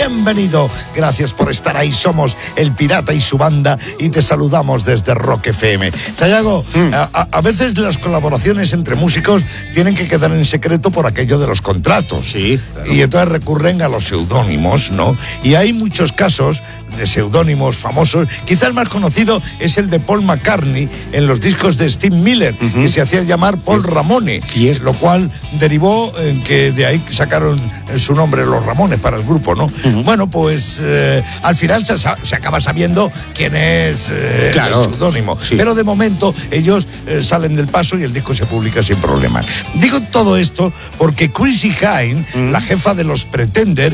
bienvenido. Gracias por estar ahí. Somos El Pirata y su banda y te saludamos desde Rock FM. Sayago, a veces las colaboraciones entre músicos tienen que quedar en secreto por aquello de los contratos. Sí, claro. Y entonces recurren a los seudónimos, ¿no? Y hay muchos casos de seudónimos famosos. Quizá el más conocido es el de Paul McCartney en los discos de Steve Miller, que se hacía llamar Paul Ramone, lo cual derivó en que de ahí sacaron su nombre los Ramones para el grupo, ¿no? Bueno, pues al final se acaba sabiendo quién es claro, el seudónimo. Sí. Pero de momento ellos salen del paso y el disco se publica sin problemas. Digo todo esto porque Chrissie Hynde, la jefa de los Pretender,